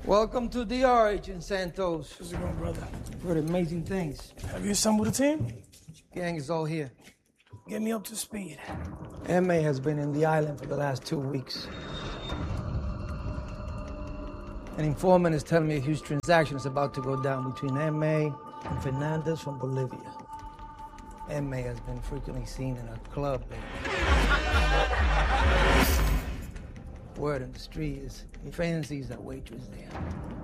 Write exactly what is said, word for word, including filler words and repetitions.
Welcome to D R H in Santos. How's it going, brother? Heard amazing things. Have you assembled a team? Gang is all here. Get me up to speed. M A has been in the island for the last two weeks. An informant is telling me a huge transaction is about to go down between M A and Fernandez from Bolivia. M A has been frequently seen in a club lately. Word in the street is he fancies that waitress there.